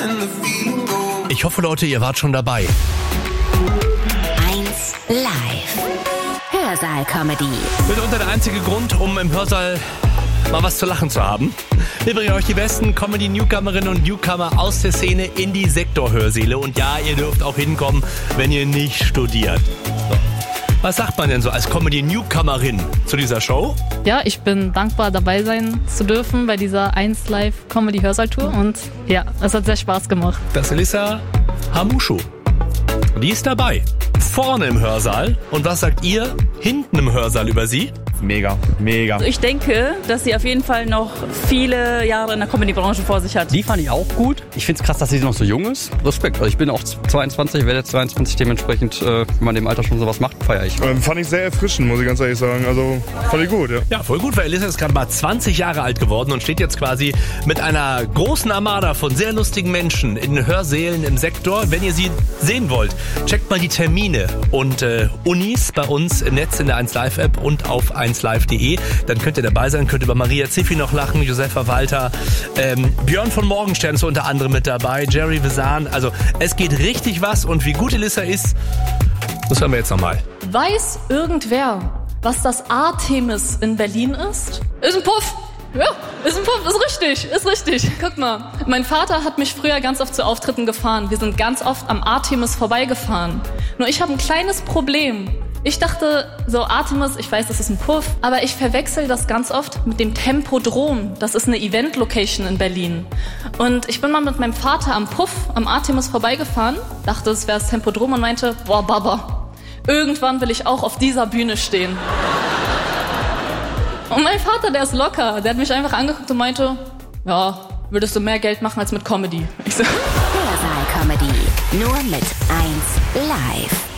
Ich hoffe, Leute, ihr wart schon dabei. 1 Live. Hörsaal-Comedy. Mitunter der einzige Grund, um im Hörsaal mal was zu lachen zu haben. Wir bringen euch die besten Comedy-Newcomerinnen und Newcomer aus der Szene in die Sektorhörsäle. Und ja, ihr dürft auch hinkommen, wenn ihr nicht studiert. So. Was sagt man denn so als Comedy-Newcomerin zu dieser Show? Ja, ich bin dankbar, dabei sein zu dürfen bei dieser 1 Live Comedy Hörsaal-Tour. Und ja, es hat sehr Spaß gemacht. Das ist Elissa Hamushu. Die ist dabei. Vorne im Hörsaal. Und was sagt ihr hinten im Hörsaal über sie? Mega. Ich denke, dass sie auf jeden Fall noch viele Jahre in der Comedy-Branche vor sich hat. Die fand ich auch gut. Ich finde es krass, dass sie noch so jung ist. Respekt. Also ich bin auch 22, werde 22, dementsprechend, wenn man im Alter schon sowas macht, feiere ich. Fand ich sehr erfrischend, muss ich ganz ehrlich sagen. Also fand ich gut, ja. Ja, voll gut, weil Elissa ist gerade mal 20 Jahre alt geworden und steht jetzt quasi mit einer großen Armada von sehr lustigen Menschen in den Hörsälen im Sektor. Wenn ihr sie sehen wollt, checkt mal die Termine und Unis bei uns im Netz in der 1Live-App und auf 1Live.de. Dann könnt ihr dabei sein, könnt über Maria Ziffi noch lachen, Josefa Walter, Björn von Morgenstern ist unter anderem mit dabei, Jerry Vesan. Also es geht richtig was und wie gut Elissa ist, das hören wir jetzt nochmal. Weiß irgendwer, was das Artemis in Berlin ist? Ist ein Puff. Ja, ist ein Puff, ist richtig. Guck mal, mein Vater hat mich früher ganz oft zu Auftritten gefahren. Wir sind ganz oft am Artemis vorbeigefahren. Nur ich habe ein kleines Problem. Ich dachte, so Artemis, ich weiß, das ist ein Puff, aber ich verwechsel das ganz oft mit dem Tempodrom. Das ist eine Event-Location in Berlin. Und ich bin mal mit meinem Vater am Puff, am Artemis vorbeigefahren, dachte, es wäre das Tempodrom und meinte, boah, Baba, irgendwann will ich auch auf dieser Bühne stehen. Und mein Vater, der ist locker, der hat mich einfach angeguckt und meinte, ja, würdest du mehr Geld machen als mit Comedy? Ich so, Hörsaal-Comedy. Nur mit 1 Live.